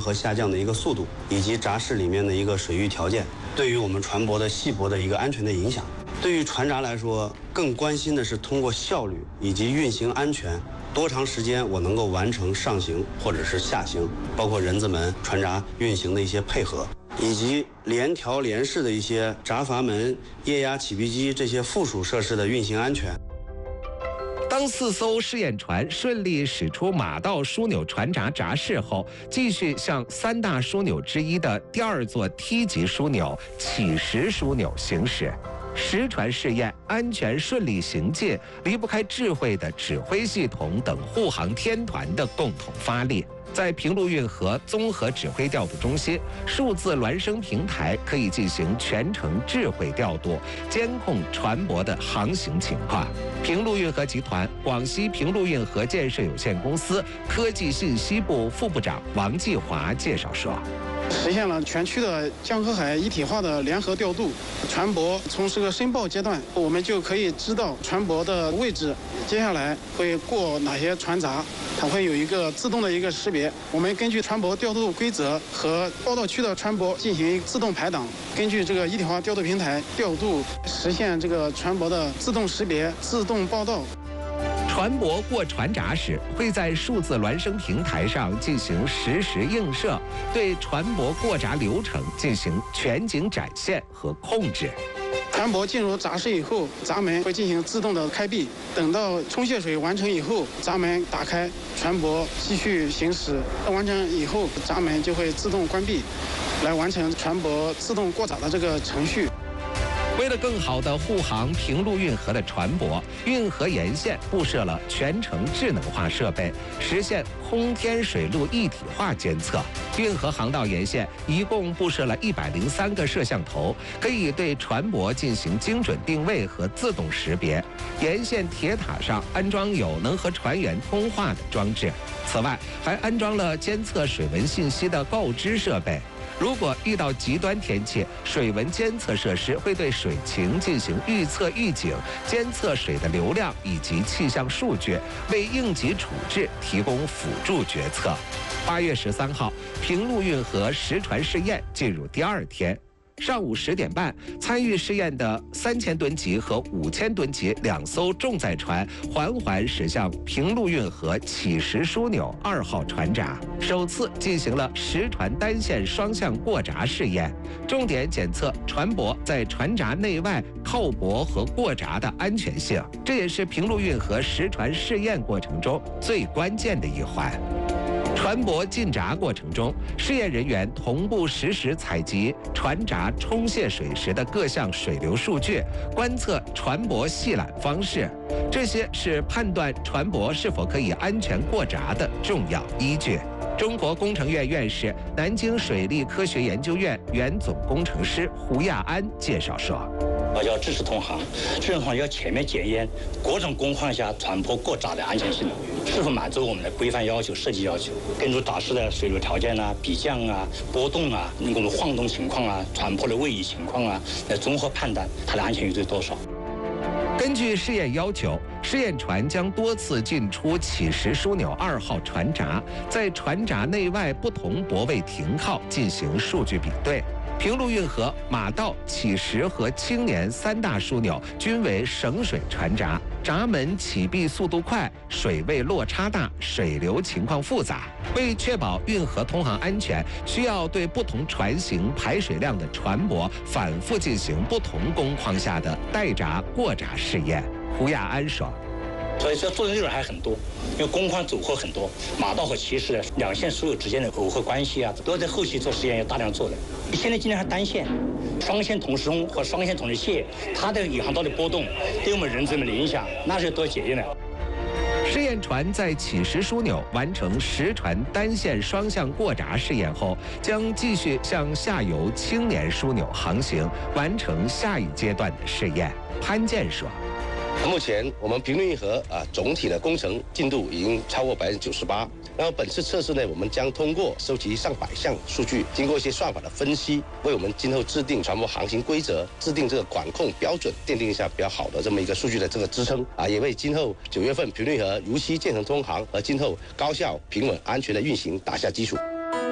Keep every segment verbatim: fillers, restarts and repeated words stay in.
和下降的一个速度，以及闸室里面的一个水域条件，对于我们船舶的细泊的一个安全的影响。对于船闸来说，更关心的是通过效率以及运行安全，多长时间我能够完成上行或者是下行，包括人字门、船闸运行的一些配合，以及联调联式的一些闸阀门、液压起闭机这些附属设施的运行安全。 当四艘试验船顺利驶出马道枢纽船闸闸室后，继续向三大枢纽之一的第二座梯级枢纽起石枢纽行驶。实船试验安全顺利行进，离不开智慧的指挥系统等护航天团的共同发力。在平陆运河综合指挥调度中心，数字孪生平台可以进行全程智慧调度，监控船舶的航行情况。平陆运河集团广西平陆运河建设有限公司科技信息部副部长王继华介绍说， 实现了全区的江河海一体化的联合调度，船舶从这个申报阶段，我们就可以知道船舶的位置，接下来会过哪些船闸，它会有一个自动的一个识别。我们根据船舶调度规则和报道区的船舶进行自动排档，根据这个一体化调度平台调度，实现这个船舶的自动识别、自动报道。 船舶过船闸时，会在数字孪生平台上进行实时映射，对船舶过闸流程进行全景展现和控制。 船舶进入闸室以后，闸门会进行自动的开闭，等到冲卸水完成以后，闸门打开，船舶继续行驶。完成以后，闸门就会自动关闭，来完成船舶自动过闸的这个程序。 为了更好地护航平陆运河的船舶，运河沿线布设了全程智能化设备，实现空天水陆一体化监测。运河航道沿线一共布设了一百零三个摄像头，可以对船舶进行精准定位和自动识别。沿线铁塔上安装有能和船员通话的装置，此外还安装了监测水文信息的告知设备。如果遇到极端天气，水文监测设施会对水情进行预测预警，监测水的流量以及气象数据，为应急处置提供辅助决策。八月十三号，平陆运河实船试验进入第二天。上午十点半，参与试验的三千吨级和五千吨级两艘重载船缓缓驶向平陆运河起石枢纽二号船闸，首次进行了实船单线双向过闸试验，重点检测船舶在船闸内外靠泊和过闸的安全性，这也是平陆运河实船试验过程中最关键的一环。船舶进闸过程中，试验人员同步实时采集船闸冲卸水时的各项水流数据，观测船舶系缆方式，这些是判断船舶是否可以安全过闸的重要依据。中国工程院院士、南京水利科学研究院原总工程师胡亚安介绍说， 要支持通航，这种话要全面检验各种工况下船舶过闸的安全性是否满足我们的规范要求、设计要求，根据闸室的水流条件啊、比降啊、波动啊、我们晃动情况啊、船舶的位移情况啊，来综合判断它的安全系数多少。 根据试验要求，试验船将多次进出起石枢纽二号船闸，在船闸内外不同泊位停靠进行数据比对。平陆运河马道、起石和青年三大枢纽均为省水船闸，闸门起闭速度快，水位落差大，水流情况复杂。为确保运河通航安全，需要对不同船型、排水量的船舶反复进行不同工况下的待闸、过闸试验。胡亚安说， 所以这做的内容还很多，因为工况组合很多，马道和起石两线枢纽之间的耦合关系啊，都要在后期做实验要大量做的。现在今天还单线、双线同时冲和双线同时卸，它的引航道的波动对我们人质们的影响，那是多检验的。 试验船在起石枢纽完成实船单线双向过闸试验后，将继续向下游青年枢纽航行，完成下一阶段的试验。潘健说， 目前我们平陆运河啊总体的工程进度已经超过百分之九十八。然后本次测试呢，我们将通过收集上百项数据，经过一些算法的分析，为我们今后制定船舶航行规则、制定这个管控标准，奠定一下比较好的这么一个数据的这个支撑啊，也为今后九月份平陆运河如期建成通航和今后高效、平稳、安全的运行打下基础。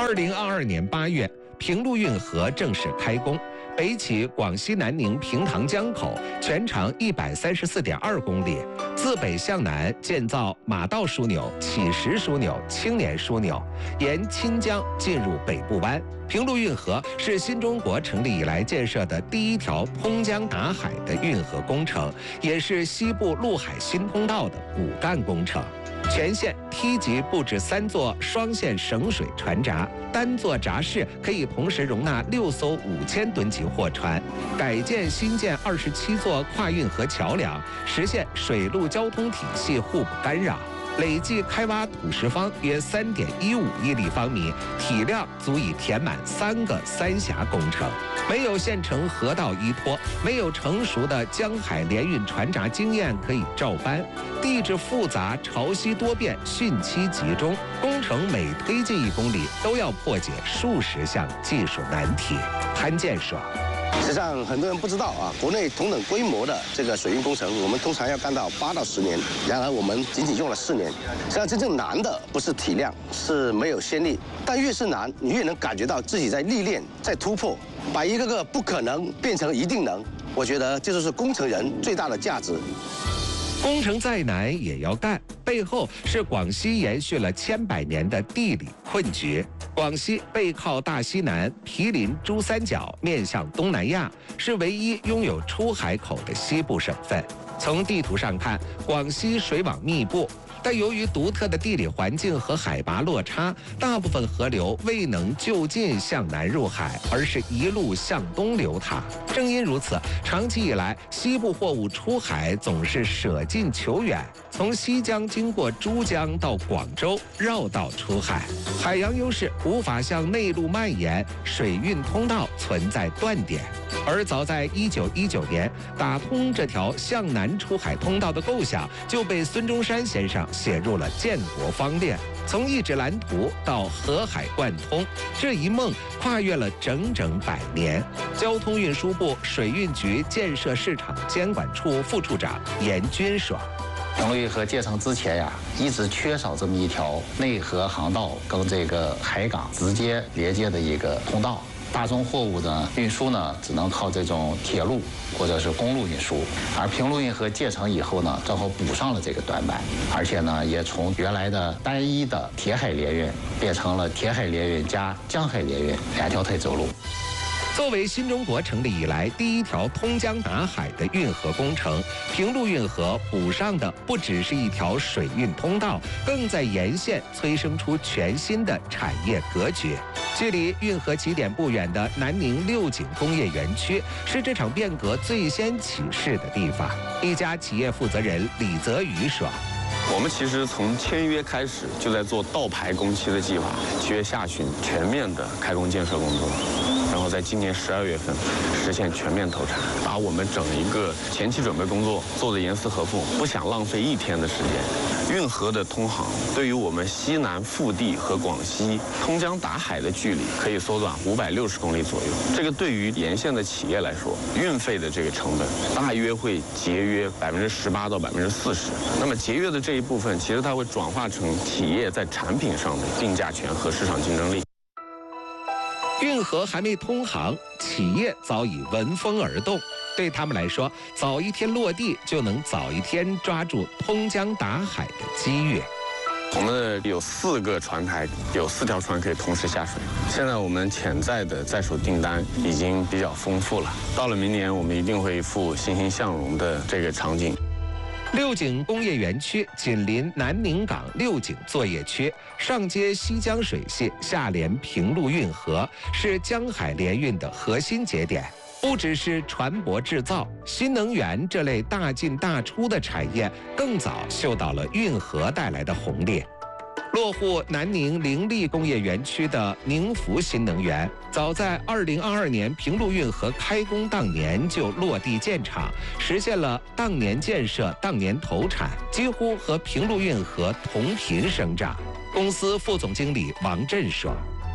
二零二二年八月，平陆运河正式开工。北起广西南宁平塘江口，全长一百三十四点二公里，自北向南建造马道枢纽、乞石枢纽、青年枢纽，沿钦江进入北部湾。平陆运河是新中国成立以来建设的第一条通江达海的运河工程，也是西部陆海新通道的骨干工程。全线梯级布置三座双线省水船闸，单座闸室可以同时容纳六艘五千吨级货船。改建新建二十七座跨运河桥梁，实现水陆交通体系互不干扰。累计开挖土石方约三点一五亿立方米，体量足以填满三个三峡工程。没有现成河道依托，没有成熟的江海联运船闸经验可以照搬，地质复杂、潮汐多变、汛期集中，工程每推进一公里都要破解数十项技术难题。潘建说。 实际上，很多人不知道啊，国内同等规模的这个水运工程，我们通常要干到八到十年，然而我们仅仅用了四年。实际上，真正难的不是体量，是没有先例。但越是难，你越能感觉到自己在历练，在突破，把一个个不可能变成一定能。我觉得这就是工程人最大的价值。 工程再难也要干，背后是广西延续了千百年的地理困局。广西背靠大西南，毗邻珠三角，面向东南亚，是唯一拥有出海口的西部省份。从地图上看，广西水网密布，但由于独特的地理环境和海拔落差，大部分河流未能就近向南入海，而是一路向东流淌。正因如此，长期以来，西部货物出海总是舍近求远，从西江经过珠江到广州，绕道出海。海洋优势无法向内陆蔓延，水运通道存在断点。而早在一九一九年，打通这条向南出海通道的构想就被孙中山先生写入了建国方略。从一纸蓝图到河海贯通，这一梦跨越了整整百年。交通运输部水运局建设市场监管处副处长严军说。 平陆运河建成之前呀，一直缺少这么一条内河航道跟这个海港直接连接的一个通道。大宗货物的运输呢，只能靠这种铁路或者是公路运输。而平陆运河建成以后呢，正好补上了这个短板，而且呢，也从原来的单一的铁海联运变成了铁海联运加江海联运两条腿走路。 作为新中国成立以来第一条通江达海的运河工程，平陆运河补上的不只是一条水运通道，更在沿线催生出全新的产业格局。距离运河起点不远的南宁六井工业园区是这场变革最先起势的地方。一家企业负责人李泽宇说。 我们其实从签约开始就在做倒排工期的计划，七月下旬全面的开工建设工作，然后在今年十二月份实现全面投产，把我们整一个前期准备工作做得严丝合缝，不想浪费一天的时间。运河的通航对于我们西南腹地和广西通江达海的距离可以缩短五百六十公里左右，这个对于沿线的企业来说，运费的这个成本大约会节约百分之十八到百分之四十。那么节约的这一部分，其实它会转化成企业在产品上的定价权和市场竞争力。 运河还没通航，企业早已闻风而动。对他们来说，早一天落地就能早一天抓住通江达海的机遇。 我们的有四个船台，有四条船可以同时下水。现在我们潜在的在手订单已经比较丰富了，到了明年我们一定会复欣欣向荣的这个场景。 六井工业园区紧邻南宁港六井作业区，上接西江水系，下连平陆运河，是江海联运的核心节点。不只是船舶制造，新能源这类大进大出的产业更早嗅到了运河带来的红利。落户南宁凌力工业园区的宁福新能源，早在二零二二年平陆运河开工当年就落地建厂，实现了当年建设当年投产，几乎和平陆运河同频生长。公司副总经理王震说。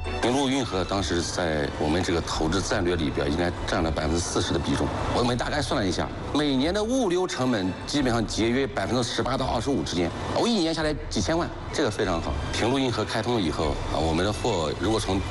平陆运河当时在我们这个投资战略里边应该占了百分之四十的比重。我们大概算了一下，每年的物流成本基本上节约百分之十八到二十五之间，我一年下来几千万，这个非常好。平陆运河开通以后啊，我们的货如果从